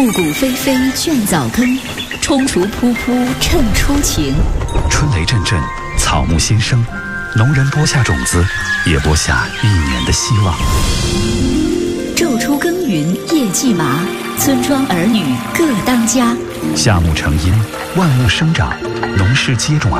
暮鼓霏霏倦早更，踌躇扑扑趁初晴。 春雷阵阵，草木新生，农人播下种子，也播下一年的希望。 昼出耕耘夜绩麻，村庄儿女各当家。 夏木成荫，万物生长，农事接踵而